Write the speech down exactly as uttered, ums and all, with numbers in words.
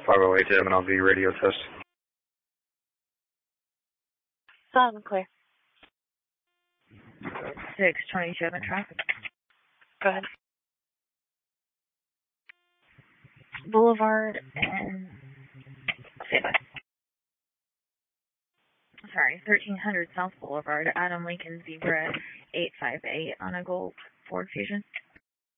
five oh eight to M N L V radio test. Sound and clear. six twenty-seven traffic. Go ahead. Boulevard and... Say bye. Sorry, thirteen hundred South Boulevard, Adam Lincoln Zebra eight five eight on a gold Ford Fusion.